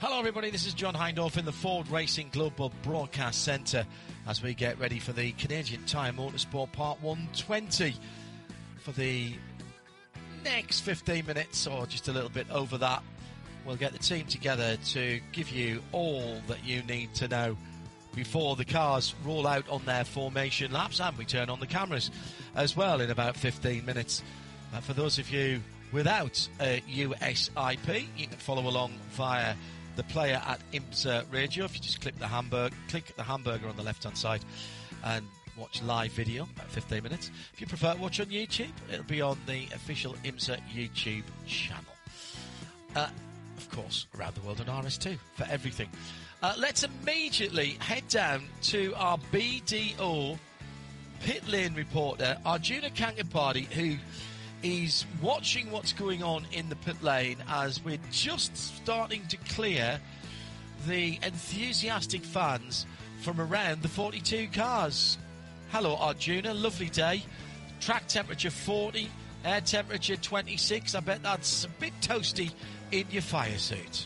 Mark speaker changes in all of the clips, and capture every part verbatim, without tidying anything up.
Speaker 1: Hello everybody, this is John Hindorf in the Ford Racing Global Broadcast Centre as we get ready for the Canadian Tire Motorsport Part one twenty. For the next fifteen minutes, or just a little bit over that, we'll get the team together to give you all that you need to know before the cars roll out on their formation laps, and we turn on the cameras as well in about fifteen minutes. Uh, for those of you without a U S I P, you can follow along via the player at IMSA Radio. If you just click the hamburger, click the hamburger on the left-hand side and watch live video, about fifteen minutes. If you prefer to watch on YouTube, it'll be on the official IMSA YouTube channel. Uh, of course, around the world on R S two for everything. Uh, let's immediately head down to our B D O pit lane reporter, Arjuna Kankapati, who is watching what's going on in the pit lane as we're just starting to clear the enthusiastic fans from around the forty-two cars. Hello, Arjuna. Lovely day. Track temperature forty, air temperature twenty-six. I bet that's a bit toasty in your fire suit.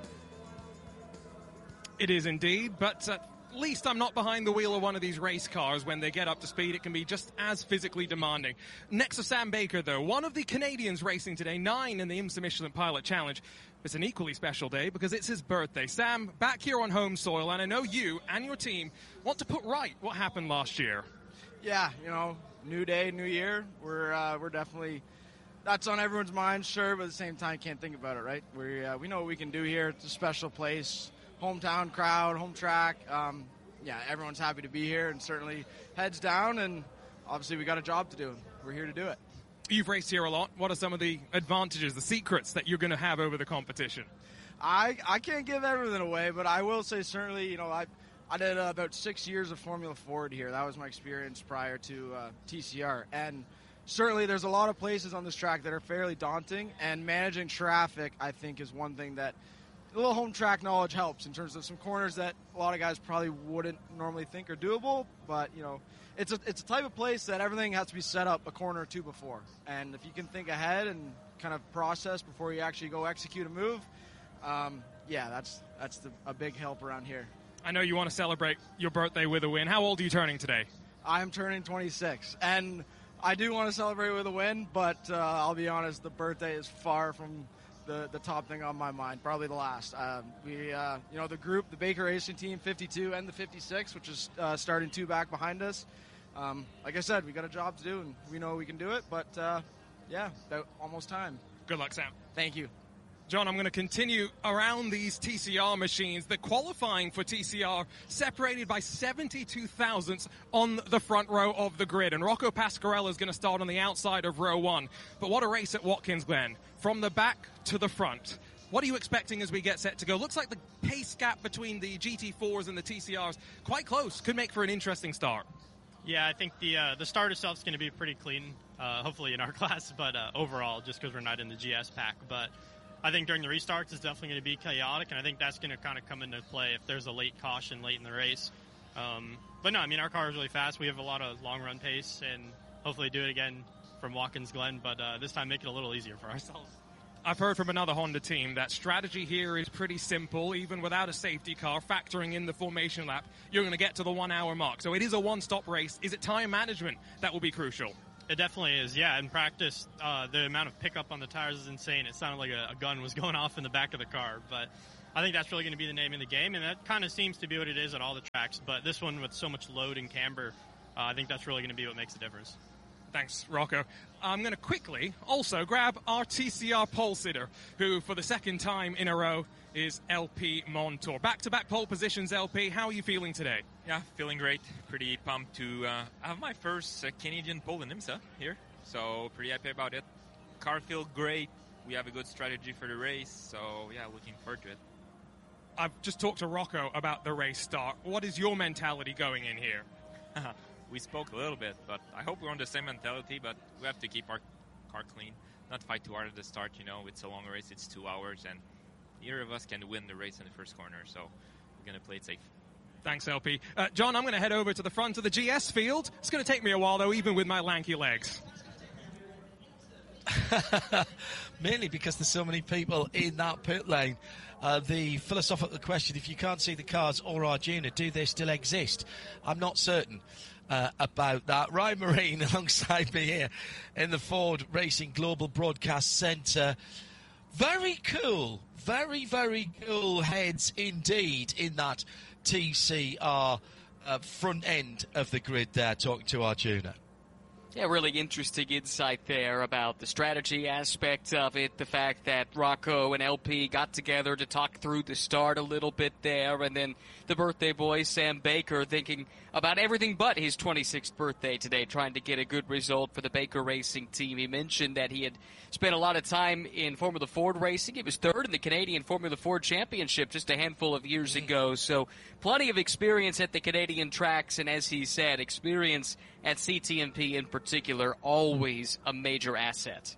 Speaker 2: It is indeed, but at least I'm not behind the wheel of one of these race cars. When they get up to speed, it can be just as physically demanding. Next to Sam Baker, though, one of the Canadians racing today, nine in the IMSA Michelin Pilot Challenge. It's an equally special day because it's his birthday. Sam, back here on home soil, and I know you and your team want to put right what happened last year.
Speaker 3: Yeah, you know, new day, new year. We're uh, we're definitely, that's on everyone's mind, sure, but at the same time, can't think about it, right? We uh, we know what we can do here. It's a special place. Hometown crowd, home track. Um, yeah, everyone's happy to be here, and certainly heads down, and obviously we got a job to do. We're here to do it.
Speaker 2: You've raced here a lot. What are some of the advantages, the secrets that you're going to have over the competition?
Speaker 3: I I can't give everything away, but I will say certainly, you know, I I did uh, about six years of Formula Ford here. That was my experience prior to uh, T C R, and certainly there's a lot of places on this track that are fairly daunting, and managing traffic, I think, is one thing that a little home track knowledge helps in terms of some corners that a lot of guys probably wouldn't normally think are doable. But, you know, it's a, it's a type of place that everything has to be set up a corner or two before. And if you can think ahead and kind of process before you actually go execute a move, um, yeah, that's that's the, a big help around here.
Speaker 2: I know you want to celebrate your birthday with a win. How old are you turning today?
Speaker 3: I'm turning twenty-six. And I do want to celebrate with a win, but uh, I'll be honest, the birthday is far from The, the top thing on my mind, probably the last. Um, we, uh, you know, the group, the Baker Racing Team, fifty-two and the fifty-six, which is uh, starting two back behind us. Um, like I said, we got a job to do, and we know we can do it. But uh, yeah, about almost time.
Speaker 2: Good luck, Sam.
Speaker 3: Thank you.
Speaker 2: John, I'm going to continue around these T C R machines. The qualifying for T C R separated by seventy-two thousandths on the front row of the grid. And Rocco Pasquarella is going to start on the outside of row one. But what a race at Watkins Glen. From the back to the front. What are you expecting as we get set to go? Looks like the pace gap between the G T fours and the T C Rs quite close. Could make for an interesting start.
Speaker 4: Yeah, I think the uh, the start itself is going to be pretty clean, uh, hopefully in our class, but uh, overall, just because we're not in the G S pack. But I think during the restarts, it's definitely going to be chaotic, and I think that's going to kind of come into play if there's a late caution late in the race. Um, but no, I mean, our car is really fast. We have a lot of long-run pace, and hopefully do it again from Watkins Glen, but uh, this time make it a little easier for ourselves.
Speaker 2: I've heard from another Honda team that strategy here is pretty simple. Even without a safety car, factoring in the formation lap, you're going to get to the one-hour mark. So it is a one-stop race. Is it time management that will be crucial?
Speaker 4: It definitely is, yeah. In practice, uh, the amount of pickup on the tires is insane. It sounded like a, a gun was going off in the back of the car. But I think that's really going to be the name of the game, and that kind of seems to be what it is at all the tracks. But this one with so much load and camber, uh, I think that's really going to be what makes the difference.
Speaker 2: Thanks, Rocco. I'm going to quickly also grab our T C R pole sitter, who for the second time in a row is L P Montour. Back-to-back pole positions, L P. How are you feeling today?
Speaker 5: Yeah, feeling great. Pretty pumped to uh, have my first uh, Canadian pole in IMSA here. So pretty happy about it. Car feels great. We have a good strategy for the race. So yeah, looking forward to it.
Speaker 2: I've just talked to Rocco about the race start. What is your mentality going in here?
Speaker 5: We spoke a little bit, but I hope we're on the same mentality, but we have to keep our car clean, not fight too hard at the start. You know, it's a long race, it's two hours, and neither of us can win the race in the first corner, so we're going to play it safe.
Speaker 2: Thanks, L P. Uh, John, I'm going to head over to the front of the G S field. It's going to take me a while, though, even with my lanky legs.
Speaker 1: Mainly because there's so many people in that pit lane. Uh, the philosophical question, if you can't see the cars or Arjuna, do they still exist? I'm not certain uh, about that. Ryan Marine alongside me here in the Ford Racing Global Broadcast Centre. Very cool, very, very cool heads indeed in that T C R uh, front end of the grid there, talking to Arjuna.
Speaker 6: Yeah, really interesting insight there about the strategy aspect of it, the fact that Rocco and L P got together to talk through the start a little bit there, and then the birthday boy, Sam Baker, thinking about everything but his twenty-sixth birthday today, trying to get a good result for the Baker Racing team. He mentioned that he had spent a lot of time in Formula Ford racing. He was third in the Canadian Formula Ford Championship just a handful of years ago, so plenty of experience at the Canadian tracks, and as he said, experience at C T M P in particular, always a major asset.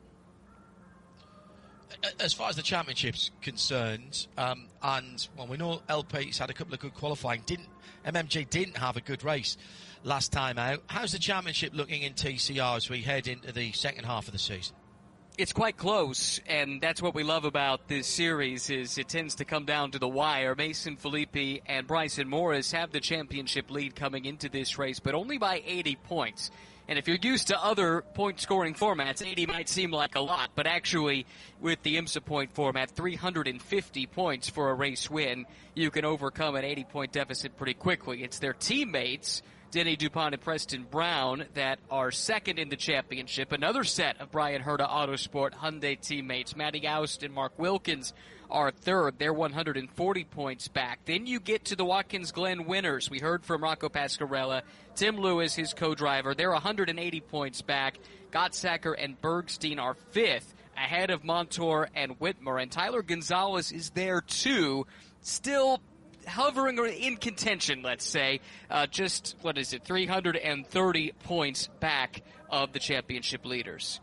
Speaker 1: As far as the championship's concerned, um, and well, we know L P's had a couple of good qualifying. Didn't M M G didn't have a good race last time out. How's the championship looking in T C R as we head into the second half of the season?
Speaker 6: It's quite close, and that's what we love about this series, is it tends to come down to the wire. Mason Filippi and Bryson Morris have the championship lead coming into this race, but only by eighty points. And if you're used to other point-scoring formats, eighty might seem like a lot, but actually, with the IMSA point format, three hundred fifty points for a race win, you can overcome an eighty-point deficit pretty quickly. It's their teammates, Denny DuPont and Preston Brown, that are second in the championship. Another set of Brian Herta Autosport Hyundai teammates, Matty Oust and Mark Wilkins, are third. They're one hundred forty points back. Then you get to the Watkins Glen winners. We heard from Rocco Pasquarella, Tim Lewis, his co-driver. They're one hundred eighty points back. Gottsacker and Bergstein are fifth, ahead of Montour and Whitmer. And Tyler Gonzalez is there, too, still hovering in contention, let's say. Uh, just, what is it, three hundred thirty points back of the championship leaders.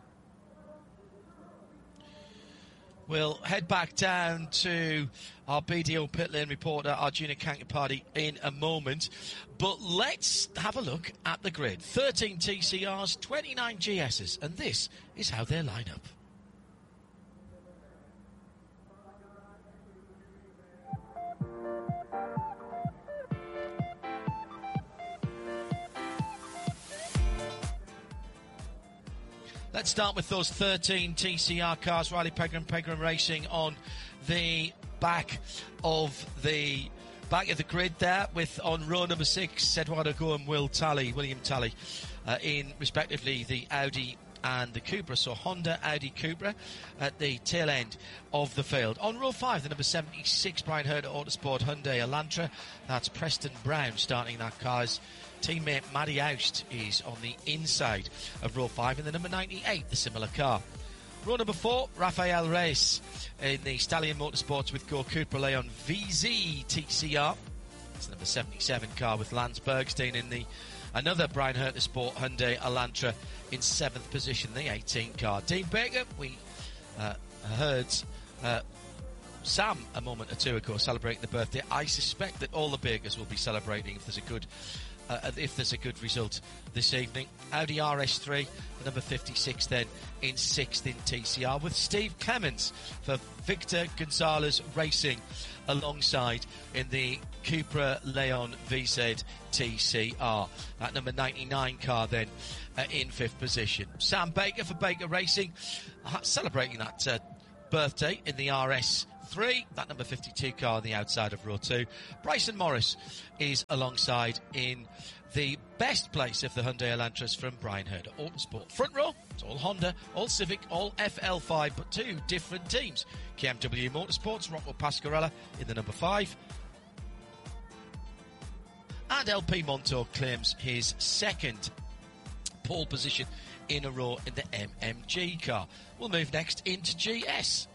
Speaker 1: We'll head back down to our B D O pit lane reporter, Arjuna Kankapati, in a moment. But let's have a look at the grid. thirteen T C Rs, twenty-nine G Ss, and this is how they line up. Let's start with those thirteen T C R cars. Riley Pegram, Pegram Racing on the back of the back of the grid there, with on row number six, Eduardo Go and Will Talley, William Talley, uh, in respectively the Audi and the Cupra. So Honda, Audi, Cupra at the tail end of the field. On row five, the number seventy-six, Brian Herta Autosport Hyundai Elantra. That's Preston Brown starting that car's teammate Matty Oust is on the inside of row five in the number ninety-eight, the similar car. Row number four, Rafael Reyes in the Stallion Motorsports with Go Cupra Leon V Z T C R. It's the number seventy-seven car with Lance Bergstein in the another Brian Herta Sport Hyundai Elantra in seventh position, the eighteen car. Dean Baker, we uh, heard uh, Sam a moment or two ago celebrating the birthday. I suspect that all the Bakers will be celebrating if there's a good Uh, if there's a good result this evening. Audi R S three, the number fifty-six then in sixth in T C R, with Steve Clements for Victor Gonzalez Racing alongside in the Cupra Leon V Z T C R. That number ninety-nine car then uh, in fifth position. Sam Baker for Baker Racing uh, celebrating that uh, birthday in the R S three, that number fifty-two car on the outside of row two. Bryson Morris is alongside in the best place of the Hyundai Elantras from Brian Herta Autosport. Front row, it's all Honda, all Civic, all F L five, but two different teams. K M W Motorsports, Rocco Pasquarella in the number five. And L P Montour claims his second pole position in a row in the M M G car. We'll move next into G S.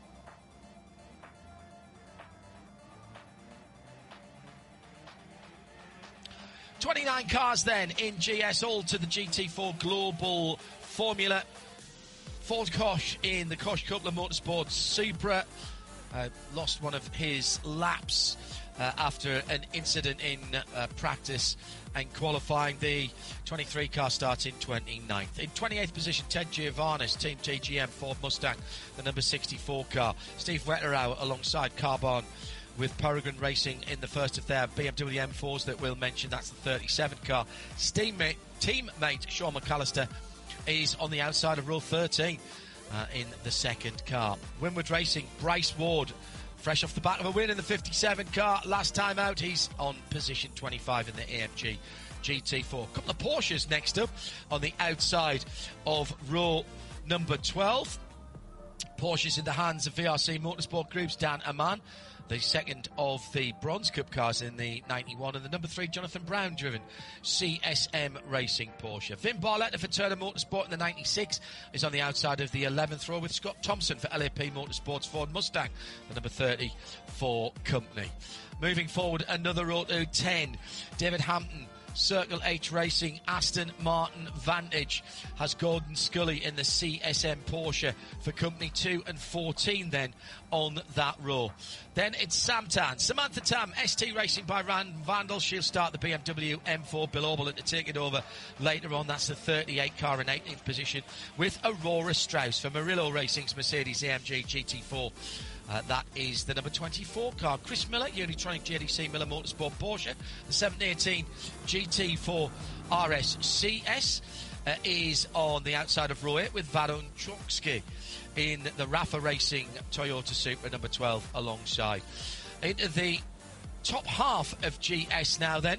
Speaker 1: twenty-nine cars then in G S, all to the G T four Global Formula. Ford Koch in the Koch Coupler Motorsports Supra. uh, lost one of his laps uh, after an incident in uh, practice and qualifying. The twenty-three car starts in twenty-ninth. In twenty-eighth position, Ted Giovannis, Team T G M Ford Mustang, the number sixty-four car. Steve Wetterauer alongside Carbon with Peregrine Racing in the first of their B M W M fours that we'll mention. That's the thirty-seven car. Teammate, teammate Sean McAllister is on the outside of row thirteen uh, in the second car. Winward Racing, Bryce Ward, fresh off the back of a win in the fifty-seven car. Last time out, he's on position twenty-five in the A M G G T four. A couple of Porsches next up on the outside of row number twelve. Porsches in the hands of V R C Motorsport Group's Dan Aman, the second of the Bronze Cup cars in the ninety-one, and the number three Jonathan Brown driven C S M Racing Porsche. Vin Barletta for Turner Motorsport in the ninety-six is on the outside of the eleventh row, with Scott Thompson for L A P Motorsports Ford Mustang, the number thirty for Company. Moving forward, another row to ten. David Hampton, Circle H Racing, Aston Martin Vantage, has Gordon Scully in the C S M Porsche for Company two and fourteen then on that row. Then it's Sam Tan, Samantha Tam, S T Racing by Rand Vandal. She'll start the B M W M four. Bill Oberlin to take it over later on. That's the thirty-eight car in eighteenth position, with Aurora Strauss for Murillo Racing's Mercedes A M G G T four. Uh, that is the number twenty-four car. Chris Miller, Unitronic J D C Miller Motorsport Porsche, the seven eighteen G T four R S C S uh, is on the outside of row eight, with Varon Trotsky in the Rafa Racing Toyota Supra number twelve alongside. Into the top half of G S now then,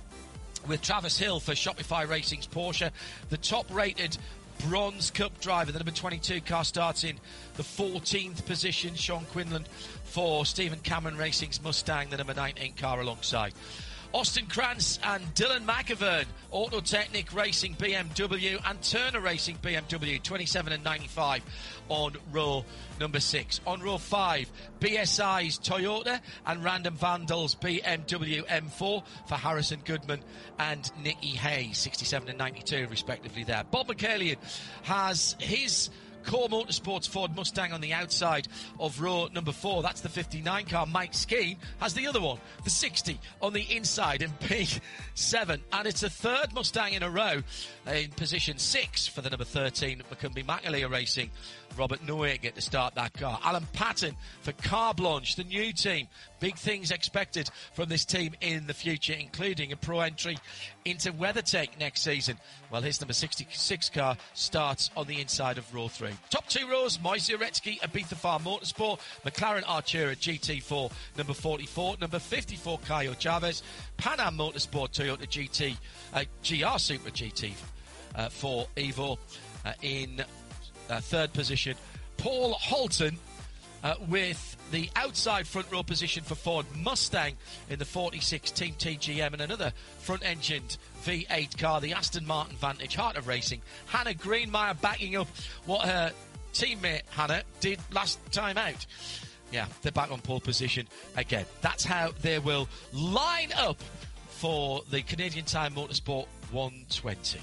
Speaker 1: with Travis Hill for Shopify Racing's Porsche, the top rated Bronze Cup driver. The number twenty-two car starts in the fourteenth position. Sean Quinlan for Stephen Cameron Racing's Mustang, the number nineteen car alongside. Austin Krantz and Dylan McAvern, Autotechnic Racing B M W and Turner Racing B M W, twenty-seven and ninety-five on row number six. On row five, B S I's Toyota and Random Vandals B M W M four for Harrison Goodman and Nicky Hayes, sixty-seven and ninety-two respectively there. Bob McCallion has his Core Motorsports Ford Mustang on the outside of row number four. That's the fifty-nine car. Mike Skeen has the other one, the sixty, on the inside in P seven. And it's a third Mustang in a row in position six for the number thirteen McCumbee McAleer Racing. Robert Noe get to start that car. Alan Patton for Car Blanche, the new team. Big things expected from this team in the future, including a pro entry into WeatherTech next season. Well, his number sixty-six car starts on the inside of row three. Top two rows, Moise Uretsky, Ibiza Farm Motorsport, McLaren Artura G T four, number forty-four, number fifty-four, Caio Chavez, Pan Am Motorsport Toyota G T, uh, G R Supra G T uh, for Evo uh, in uh, third position. Paul Holton uh, with the outside front row position for Ford Mustang in the forty-six Team T G M, and another front-engined V eight car, the Aston Martin Vantage, Heart of Racing. Hannah Greenmeyer backing up what her teammate Hannah did last time out. Yeah, they're back on pole position again. That's how they will line up for the Canadian Tire Motorsport one twenty.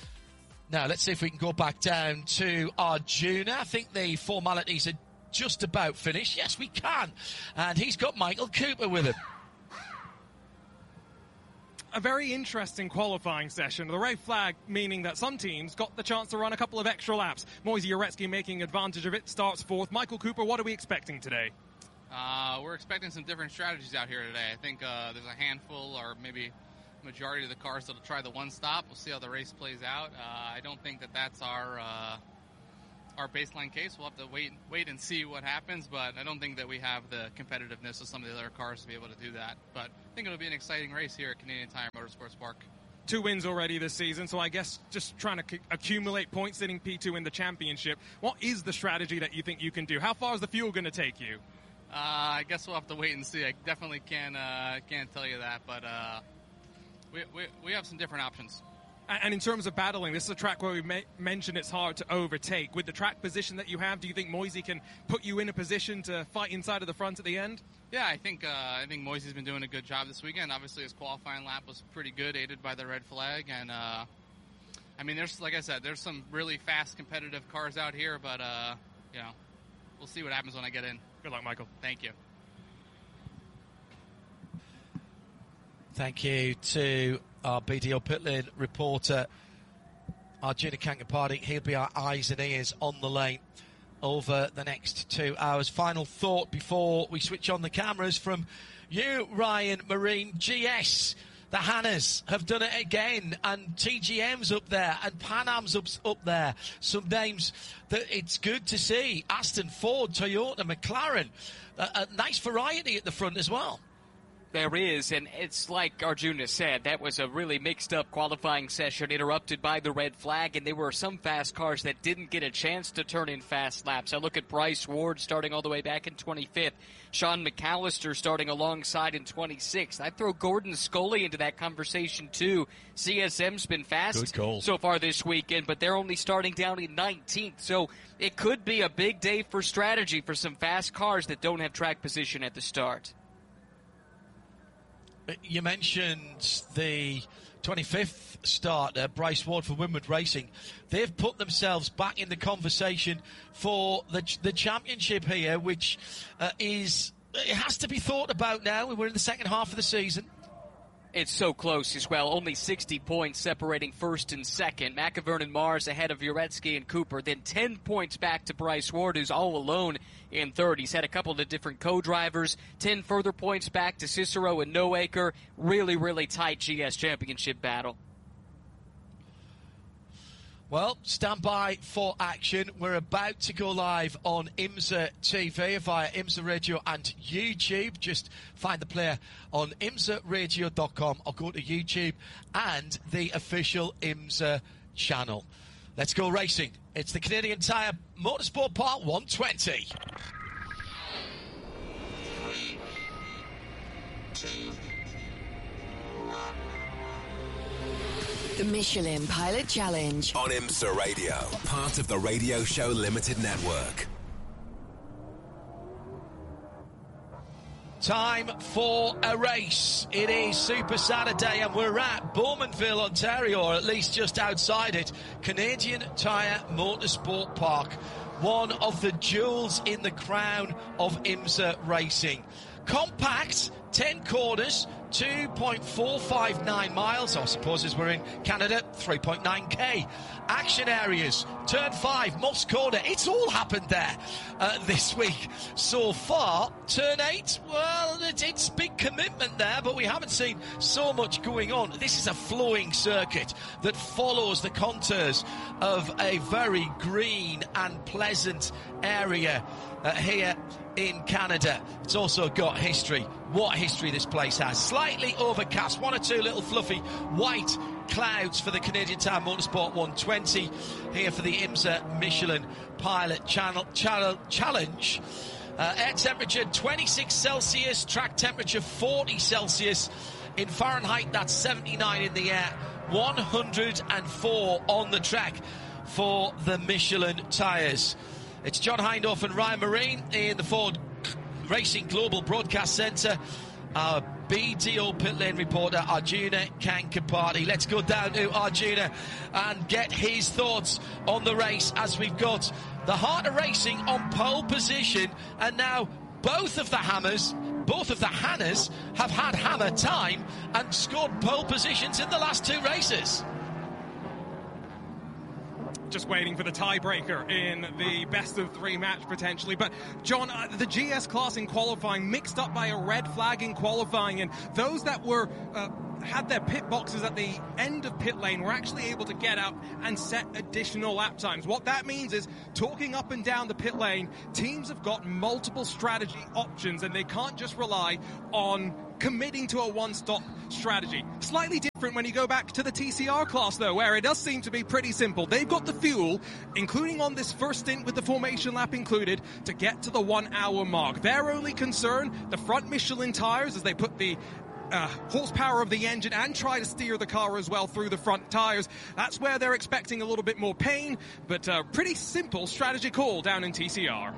Speaker 1: Now, let's see if we can go back down to Arjuna. I think the formalities are just about finished. Yes, we can. And he's got Michael Cooper with him.
Speaker 2: A very interesting qualifying session. The red flag meaning that some teams got the chance to run a couple of extra laps. Moise Uretsky making advantage of it, starts fourth. Michael Cooper, what are we expecting today?
Speaker 7: Uh, we're expecting some different strategies out here today. I think uh, there's a handful or maybe majority of the cars that'll try the one stop. We'll see how the race plays out. Uh, I don't think that that's our uh, our baseline case. We'll have to wait wait and see what happens, but I don't think that we have the competitiveness of some of the other cars to be able to do that. But I think it'll be an exciting race here at Canadian Tire Motorsports Park.
Speaker 2: Two wins already this season, so I guess just trying to c- accumulate points, sitting P two in the championship. What is the strategy that you think you can do? How far is the fuel going to take you?
Speaker 7: Uh, I guess we'll have to wait and see. I definitely can't, uh, can't tell you that, but uh, we, we, we have some different options.
Speaker 2: And in terms of battling, this is a track where we may mentioned it's hard to overtake. With the track position that you have, do you think Moise can put you in a position to fight inside of the front at the end?
Speaker 7: Yeah, I think uh, I think Moise's been doing a good job this weekend. Obviously, his qualifying lap was pretty good, aided by the red flag. And, uh, I mean, there's like I said, there's some really fast, competitive cars out here, but, uh, you know, we'll see what happens when I get in.
Speaker 2: Good luck, Michael.
Speaker 7: Thank you.
Speaker 1: Thank you to our B D O pit lane reporter, Arjuna Kankapati. He'll be our eyes and ears on the lane over the next two hours. Final thought before we switch on the cameras from you, Ryan Marine. G S, the Hannas have done it again, and T G M's up there, and Pan Am's up, up there. Some names that it's good to see. Aston, Ford, Toyota, McLaren. A, a nice variety at the front as well.
Speaker 6: There is, and it's like Arjuna said, that was a really mixed-up qualifying session interrupted by the red flag, and there were some fast cars that didn't get a chance to turn in fast laps. I look at Bryce Ward starting all the way back in twenty-fifth, Sean McAllister starting alongside in twenty-sixth. I'd throw Gordon Scully into that conversation, too. C S M's been fast so far this weekend, but they're only starting down in nineteenth, so it could be a big day for strategy for some fast cars that don't have track position at the start.
Speaker 1: You mentioned the twenty-fifth starter, Bryce Ward for Winward Racing. They've put themselves back in the conversation for the the championship here, which uh, is, it has to be thought about now. We're in the second half of the season.
Speaker 6: It's so close as well. Only sixty points separating first and second. McIvern and Mars ahead of Uretsky and Cooper. Then ten points back to Bryce Ward, who's all alone in third. He's had a couple of different co-drivers. ten further points back to Cicero and Noacre. Really, really tight G S championship battle.
Speaker 1: Well, stand by for action. We're about to go live on IMSA T V via IMSA Radio and YouTube. Just find the player on imsa radio dot com or go to YouTube and the official IMSA channel. Let's go racing. It's the Canadian Tire Motorsport Part one twenty.
Speaker 8: The Michelin Pilot Challenge
Speaker 9: on IMSA Radio, part of the Radio Show Limited Network.
Speaker 1: Time for a race. It is Super Saturday and we're at Bowmanville, Ontario, or at least just outside it. Canadian Tire Motorsport Park, one of the jewels in the crown of IMSA racing. Compact, ten corners, two point four five nine miles, I suppose as we're in Canada, three point nine K. Action areas, turn five, Moss Corner, it's all happened there uh, this week so far. Turn eight, well, it, it's big commitment there, but we haven't seen so much going on. This is a flowing circuit that follows the contours of a very green and pleasant area uh, here in Canada. It's also got history. What history this place has. Slightly overcast, one or two little fluffy white clouds for the Canadian Tire Motorsport one twenty here for the IMSA Michelin Pilot Channel, channel Challenge. Uh, air temperature twenty-six Celsius, track temperature forty Celsius. In Fahrenheit, that's seventy-nine in the air, one hundred four on the track for the Michelin tyres. It's John Hindhaugh and Ryan Marine in the Ford Racing Global Broadcast Centre. Our B D O pit lane reporter, Arjuna Kankapati. Let's go down to Arjuna and get his thoughts on the race as we've got the Heart of Racing on pole position, and now both of the Hammers, both of the Hannas have had hammer time and scored pole positions in the last two races.
Speaker 2: Just waiting for the tiebreaker in the best of three match potentially. But John, uh, the G S class in qualifying mixed up by a red flag in qualifying, and those that were uh, had their pit boxes at the end of pit lane were actually able to get out and set additional lap times. What that means is, talking up and down the pit lane, teams have got multiple strategy options and they can't just rely on committing to a one-stop strategy. Slightly different when you go back to the T C R class, though, where it does seem to be pretty simple. They've got the fuel, including on this first stint with the formation lap included, to get to the one-hour mark. Their only concern, the front Michelin tires, as they put the Uh, horsepower of the engine and try to steer the car as well through the front tyres. That's where they're expecting a little bit more pain, but uh, pretty simple strategy call down in T C R.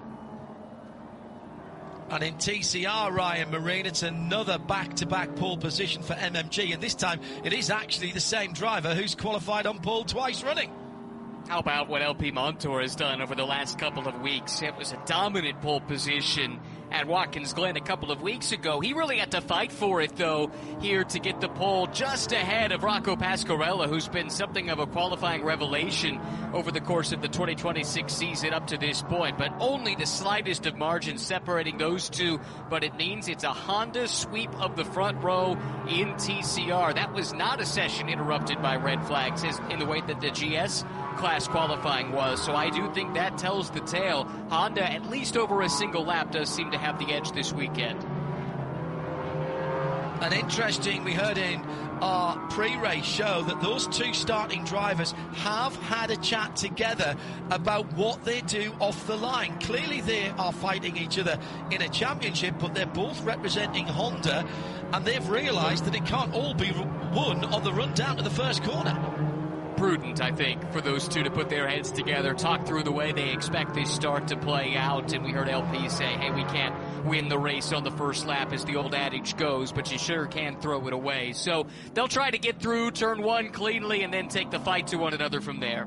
Speaker 1: And in T C R, Ryan Marine, it's another back-to-back pole position for M M G, and this time it is actually the same driver who's qualified on pole twice running.
Speaker 6: How about what L P Montour has done over the last couple of weeks? It was a dominant pole position at Watkins Glen a couple of weeks ago. He really had to fight for it, though, here to get the pole just ahead of Rocco Pasquarella, who's been something of a qualifying revelation over the course of the twenty twenty-six season up to this point. But only the slightest of margins separating those two, but it means it's a Honda sweep of the front row in T C R. That was not a session interrupted by red flags as in the way that the G S class qualifying was, so I do think that tells the tale. Honda, at least over a single lap, does seem to have the edge this weekend.
Speaker 1: And interesting, we heard in our pre-race show that those two starting drivers have had a chat together about what they do off the line. Clearly they are fighting each other in a championship, but they're both representing Honda, and they've realised that it can't all be won on the run down to the first corner.
Speaker 6: Prudent, I think, for those two to put their heads together, talk through the way they expect this start to play out. And we heard L P say, hey, we can't win the race on the first lap, as the old adage goes, but you sure can throw it away. So they'll try to get through turn one cleanly and then take the fight to one another from there.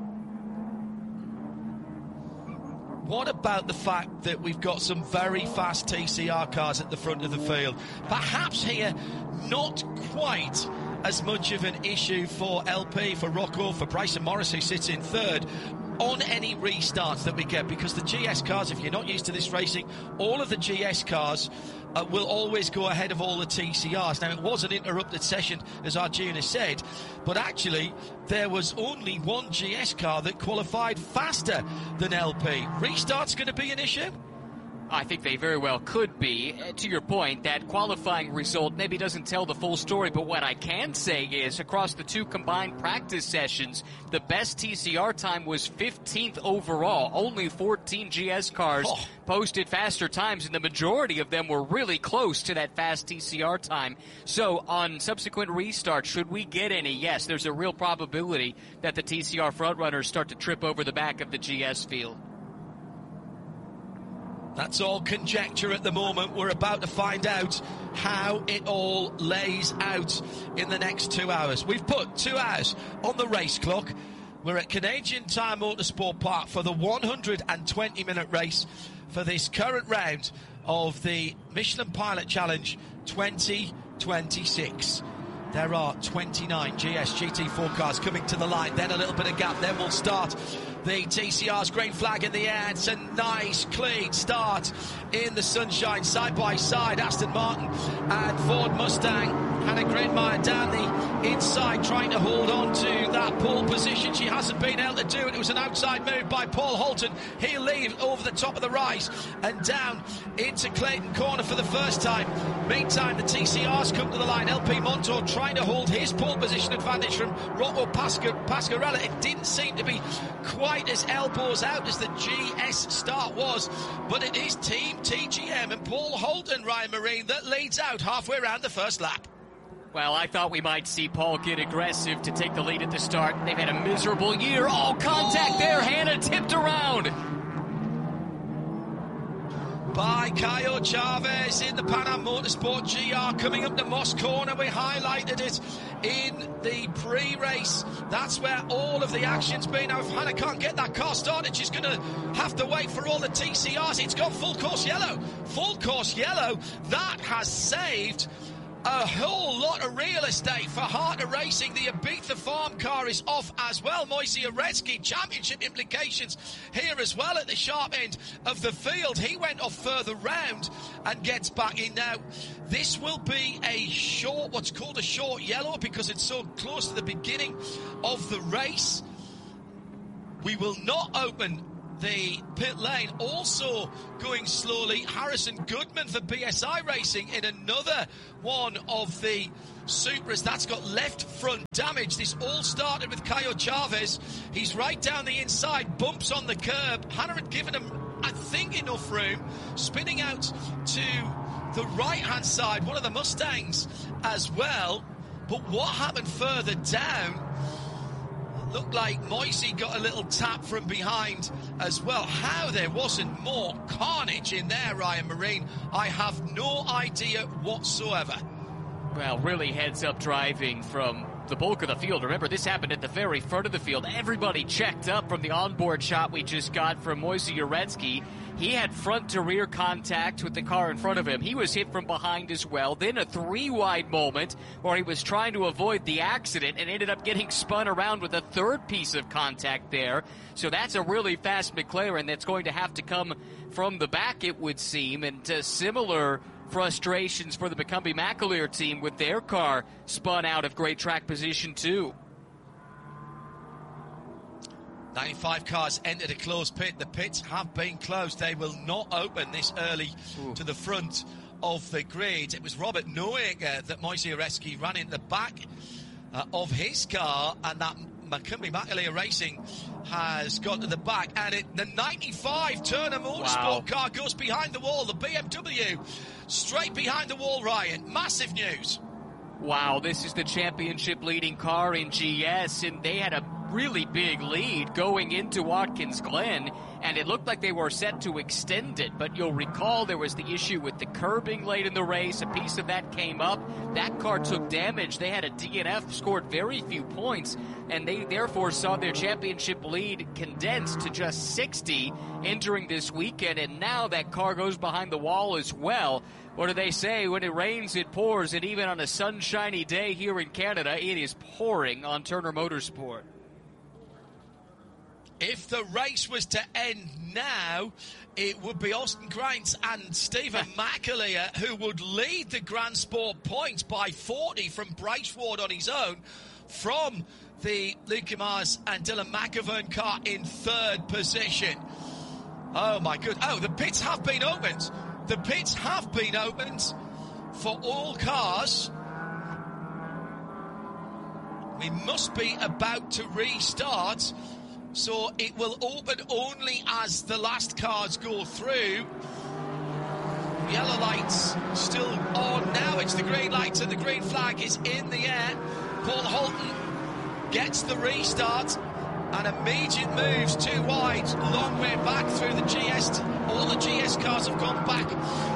Speaker 1: What about the fact that we've got some very fast T C R cars at the front of the field? Perhaps here, not quite as much of an issue for L P, for Rocco, for Bryson Morris, who sits in third, on any restarts that we get, because the G S cars, if you're not used to this racing, all of the G S cars uh, will always go ahead of all the T C Rs. Now, it was an interrupted session, as Arjuna said, but actually there was only one G S car that qualified faster than L P. Restart's going to be an issue?
Speaker 6: I think they very well could be. To your point, that qualifying result maybe doesn't tell the full story, but what I can say is across the two combined practice sessions, the best T C R time was fifteenth overall. Only fourteen G S cars oh. posted faster times, and the majority of them were really close to that fast T C R time. So on subsequent restarts, should we get any, yes, there's a real probability that the T C R frontrunners start to trip over the back of the G S field.
Speaker 1: That's all conjecture at the moment. We're about to find out how it all lays out in the next two hours. We've put two hours on the race clock. We're at Canadian Tire Motorsport Park for the one hundred twenty minute race for this current round of the Michelin Pilot Challenge twenty twenty-six. There are twenty-nine G S G T four cars coming to the line, then a little bit of gap, then we'll start the T C R's green flag in the air. It's a nice, clean start in the sunshine, side by side. Aston Martin and Ford Mustang. Hannah Greenmeyer down the inside, trying to hold on to that pole position. She hasn't been able to do it. It was an outside move by Paul Holton. He'll leave over the top of the rise and down into Clayton Corner for the first time. Meantime, the T C R's come to the line. L P Montour trying to hold his pole position advantage from Rocco Pasquarella. It didn't seem to be quite as elbows out as the G S start was, but it is Team T G M and Paul Holton, Ryan Marine, that leads out halfway around the first lap.
Speaker 6: Well, I thought we might see Paul get aggressive to take the lead at the start. They've had a miserable year. Oh, contact oh. there. Hannah tipped around.
Speaker 1: By Caio Chavez in the Pan Am Motorsport G R coming up to Moss Corner. We highlighted it in the pre-race. That's where all of the action's been. Now, if Hannah can't get that car started, she's going to have to wait for all the T C Rs. It's got full course yellow. Full course yellow. That has saved a whole lot of real estate for Harter Racing. The Ibiza farm car is off as well. Moise Uretsky, championship implications here as well at the sharp end of the field. He went off further round and gets back in now. This will be a short, what's called a short yellow, because it's so close to the beginning of the race. We will not open the pit lane. Also going slowly, Harrison Goodman for B S I Racing in another one of the Supras. That's got left front damage. This all started with Caio Chavez. He's right down the inside, bumps on the curb. Hannah had given him, I think, enough room, spinning out to the right-hand side, one of the Mustangs as well. But what happened further down? Looked like Moise got a little tap from behind as well. How there wasn't more carnage in there, Ryan Marine, I have no idea whatsoever.
Speaker 6: Well, really heads-up driving from the bulk of the field. Remember, this happened at the very front of the field. Everybody checked up from the onboard shot we just got from Moise Uretsky. He had front-to-rear contact with the car in front of him. He was hit from behind as well. Then a three-wide moment where he was trying to avoid the accident and ended up getting spun around with a third piece of contact there. So that's a really fast McLaren that's going to have to come from the back, it would seem. And uh, similar frustrations for the McCumbee McAleer team with their car spun out of great track position, too.
Speaker 1: ninety-five cars entered a closed pit. The pits have been closed. They will not open this early Ooh. to the front of the grid. It was Robert Neuegger that Moise Uretsky ran in the back uh, of his car, and that McCumbee McAleer Racing has got to the back. And it, the ninety-five Turner Motorsport wow. car goes behind the wall. The B M W straight behind the wall, Ryan. Massive news.
Speaker 6: Wow, this is the championship leading car in G S, and they had a really big lead going into Watkins Glen, and it looked like they were set to extend it, but you'll recall there was the issue with the curbing late in the race. A piece of that came up. That car took damage. They had a D N F, scored very few points, and they therefore saw their championship lead condensed to just sixty entering this weekend, and now that car goes behind the wall as well. What do they say? When it rains, it pours, and even on a sunshiny day here in Canada, it is pouring on Turner Motorsport.
Speaker 1: If the race was to end now, it would be Austin Grant and Stephen McAleer who would lead the Grand Sport points by forty from Bryce Ward on his own, from the Luke Mars and Dylan McAvern car in third position. Oh my good. Oh, the pits have been opened. The pits have been opened for all cars. We must be about to restart. So it will open only as the last cars go through. Yellow lights still on now. It's the green lights and the green flag is in the air. Paul Holton gets the restart and immediate moves too wide. Long way back through the G S. All the G S cars have gone back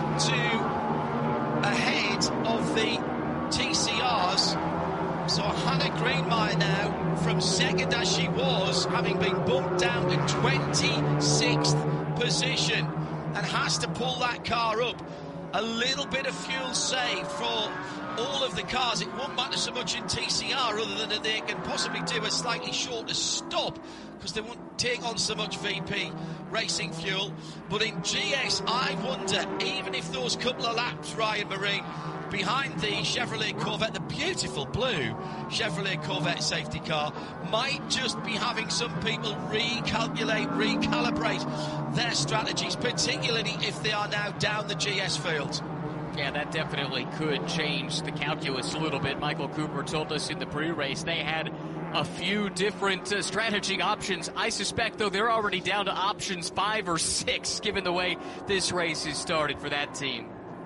Speaker 1: to ahead of the T C Rs. So Hannah Greenmeyer now, from second as she was, having been bumped down to twenty-sixth position, and has to pull that car up. A little bit of fuel saved for all of the cars. It won't matter so much in T C R other than that they can possibly do a slightly shorter stop because they won't take on so much V P racing fuel. But in G S, I wonder, even if those couple of laps, Ryan Marine, behind the Chevrolet Corvette, the beautiful blue Chevrolet Corvette safety car, might just be having some people recalculate, recalibrate their strategies, particularly if they are now down the G S field.
Speaker 6: Yeah, that definitely could change the calculus a little bit. Michael Cooper told us in the pre-race they had a few different uh, strategy options. I suspect, though, they're already down to options five or six, given the way this race has started for that team.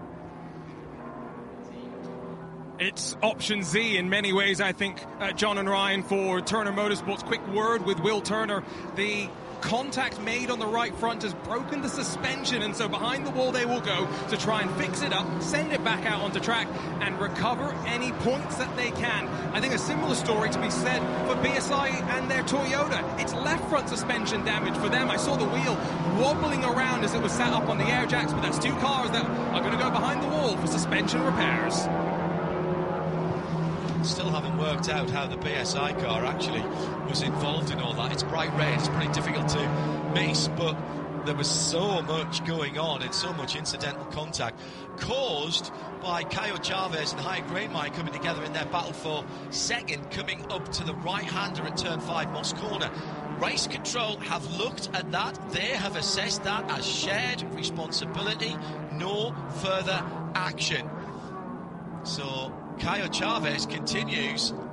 Speaker 2: It's option Z in many ways, I think, uh, John and Ryan, for Turner Motorsports. Quick word with Will Turner. The contact made on the right front has broken the suspension, and so behind the wall they will go to try and fix it up, send it back out onto track, and recover any points that they can. I think a similar story to be said for B S I and their Toyota. It's left front suspension damage for them. I saw the wheel wobbling around as it was sat up on the air jacks, but that's two cars that are going to go behind the wall for suspension repairs.
Speaker 1: Still haven't worked out how the B S I car actually was involved in all that. It's bright red, it's pretty difficult to miss, but there was so much going on and so much incidental contact caused by Caio Chavez and Haya Greenmeyer coming together in their battle for second, coming up to the right-hander at turn five, Moss Corner. Race Control have looked at that. They have assessed that as shared responsibility. No further action. So Caio Chavez continues